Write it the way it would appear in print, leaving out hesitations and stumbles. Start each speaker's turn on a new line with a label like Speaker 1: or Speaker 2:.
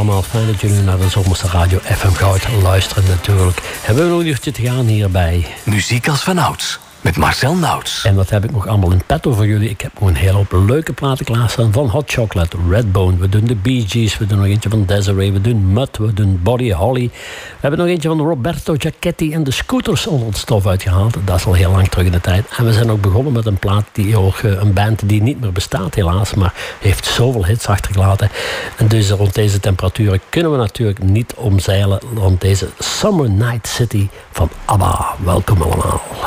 Speaker 1: allemaal. Fijn dat jullie naar de Zomerse Radio FM Goud luisteren natuurlijk. Hebben we nog een uurtje te gaan hierbij.
Speaker 2: Muziek als vanouds. Met Marcel Nauts.
Speaker 1: En wat heb ik nog allemaal in petto voor jullie? Ik heb nog een hele hoop leuke platen klaarstaan. Van Hot Chocolate, Redbone. We doen de Bee Gees. We doen nog eentje van Desiree. We doen Mud. We doen Buddy Holly. We hebben nog eentje van Roberto Giacchetti en de Scooters onder het stof uitgehaald. Dat is al heel lang terug in de tijd. En we zijn ook begonnen met een plaat een band die niet meer bestaat helaas. Maar heeft zoveel hits achtergelaten. En dus rond deze temperaturen kunnen we natuurlijk niet omzeilen rond deze Summer Night City van ABBA. Welkom allemaal.